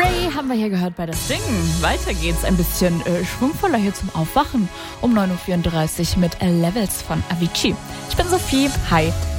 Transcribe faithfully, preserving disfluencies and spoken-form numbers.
Ray haben wir hier gehört bei das Ding. Weiter geht's ein bisschen äh, schwungvoller hier zum Aufwachen um neun Uhr vierunddreißig mit Levels von Avicii. Ich bin Sophie. Hi.